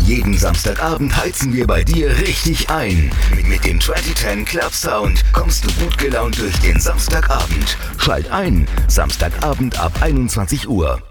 Jeden Samstagabend heizen wir bei dir richtig ein. Mit dem 2010 Club Sound kommst du gut gelaunt durch den Samstagabend. Schalt ein, Samstagabend ab 21 Uhr.